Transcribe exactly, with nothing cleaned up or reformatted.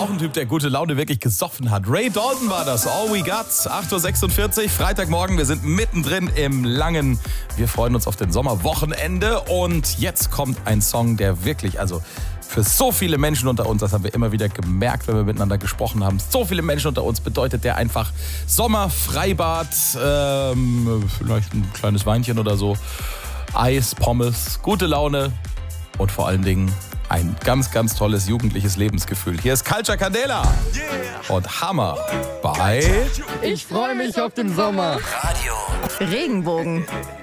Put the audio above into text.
auch ein Typ, der gute Laune wirklich gesoffen hat. Ray Dalton war das. All We Got. acht Uhr sechsundvierzig, Freitagmorgen. Wir sind mittendrin im langen, wir freuen uns auf den Sommerwochenende. Und jetzt kommt ein Song, der wirklich, also für so viele Menschen unter uns, das haben wir immer wieder gemerkt, wenn wir miteinander gesprochen haben, so viele Menschen unter uns bedeutet der einfach Sommer, Freibad, ähm, vielleicht ein kleines Weinchen oder so, Eis, Pommes, gute Laune und vor allen Dingen ein ganz, ganz tolles jugendliches Lebensgefühl. Hier ist Culture Candela und Hammer bei Ich freue mich auf den Sommer. Radio Regenbogen.